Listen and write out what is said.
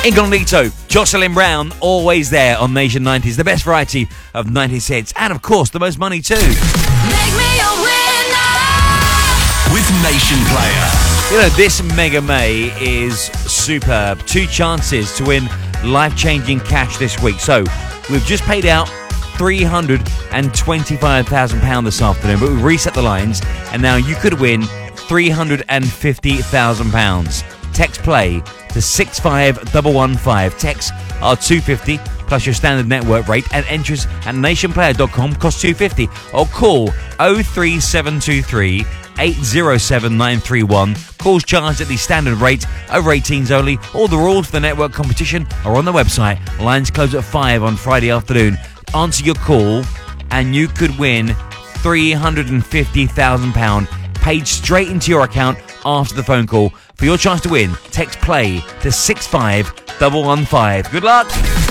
Incognito, Jocelyn Brown, always there on Nation 90s, the best variety of 90s hits, and of course, the most money too. Make me a winner with Nation Player. You know, this Mega May is superb. 2 chances to win life-changing cash this week. So, we've just paid out £325,000 this afternoon, but we've reset the lines, and now you could win £350,000. Text play to 65115. Text are $250 plus your standard network rate, and entries at nationplayer.com cost $250, or call 03723 807 931. Calls charged at the standard rate, over 18s only. All the rules for the network competition are on the website. Lines close at 5 on Friday afternoon. Answer your call and you could win £350,000 paid straight into your account after the phone call. For your chance to win, text play to 65115. Good luck!